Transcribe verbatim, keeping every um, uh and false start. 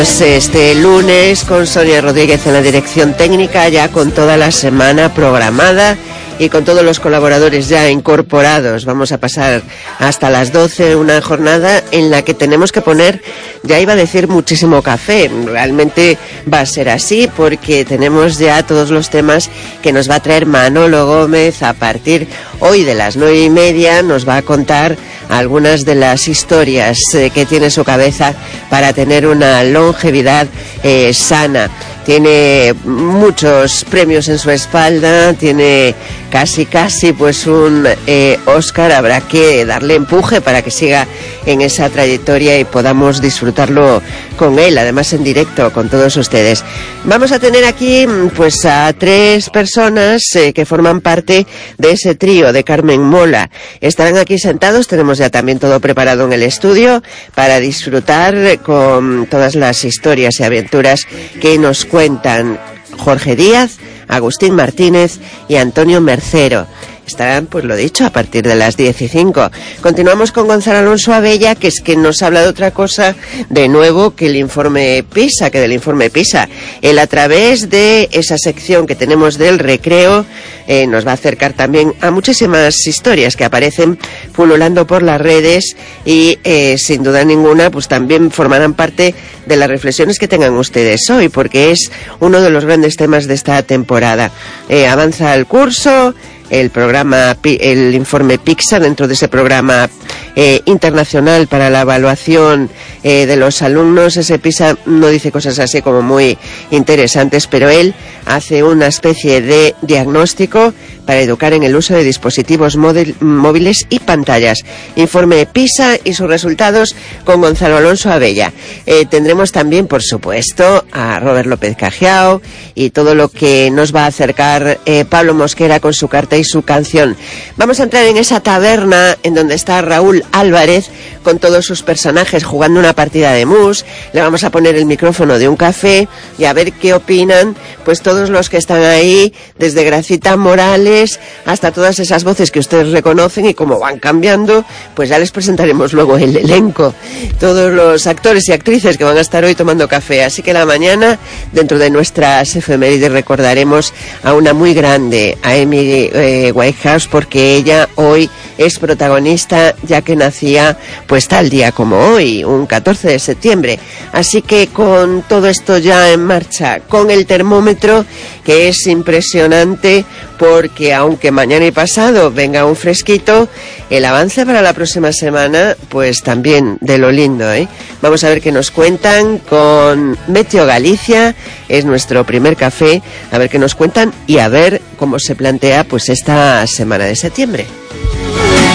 Este lunes con Sonia Rodríguez en la dirección técnica, ya con toda la semana programada y con todos los colaboradores ya incorporados. Vamos a pasar hasta las doce, una jornada en la que tenemos que poner, ya iba a decir, muchísimo café. Realmente va a ser así porque tenemos ya todos los temas que nos va a traer Manolo Gómez a partir hoy de las nueve y media. Nos va a contar algunas de las historias eh, que tiene su cabeza para tener una longevidad eh, sana. Tiene muchos premios en su espalda, tiene casi casi pues un eh, Oscar. Habrá que darle empuje para que siga en esa trayectoria y podamos disfrutarlo con él, además en directo con todos ustedes. Vamos a tener aquí pues a tres personas eh, que forman parte de ese trío de Carmen Mola. Estarán aquí sentados, tenemos ya también todo preparado en el estudio para disfrutar con todas las historias y aventuras que nos cuentan Jorge Díaz, Agustín Martínez y Antonio Mercero. Estarán, pues lo dicho, a partir de las diez y cinco. Continuamos con Gonzalo Alonso Abella, que es que nos habla de otra cosa de nuevo que el informe PISA, que del informe PISA. Él, a través de esa sección que tenemos del recreo, eh, nos va a acercar también a muchísimas historias que aparecen pululando por las redes y, eh, sin duda ninguna, pues también formarán parte de las reflexiones que tengan ustedes hoy, porque es uno de los grandes temas de esta temporada. Eh, avanza el curso, el programa, el informe PISA, dentro de ese programa eh, internacional para la evaluación eh, de los alumnos. Ese PISA no dice cosas así como muy interesantes, pero él hace una especie de diagnóstico para educar en el uso de dispositivos móviles y pantallas. Informe PISA y sus resultados con Gonzalo Alonso Abella. Eh, tendremos también, por supuesto, a Robert López Cajiao y todo lo que nos va a acercar eh, Pablo Mosquera con su carta y su canción. Vamos a entrar en esa taberna en donde está Raúl Álvarez con todos sus personajes jugando una partida de mus. Le vamos a poner el micrófono de un café y a ver qué opinan pues todos los que están ahí, desde Gracita Morales hasta todas esas voces que ustedes reconocen, y como van cambiando, pues ya les presentaremos luego el elenco, todos los actores y actrices que van a estar hoy tomando café. Así que la mañana, dentro de nuestras efemérides, recordaremos a una muy grande, a Amy eh, Whitehouse, porque ella hoy es protagonista, ya que nacía pues tal día como hoy, un catorce de septiembre. Así que con todo esto ya en marcha, con el termómetro, que es impresionante, porque aunque mañana y pasado venga un fresquito, el avance para la próxima semana pues también de lo lindo, ¿eh? Vamos a ver qué nos cuentan con Meteo Galicia, es nuestro primer café, a ver qué nos cuentan y a ver cómo se plantea pues esta semana de septiembre.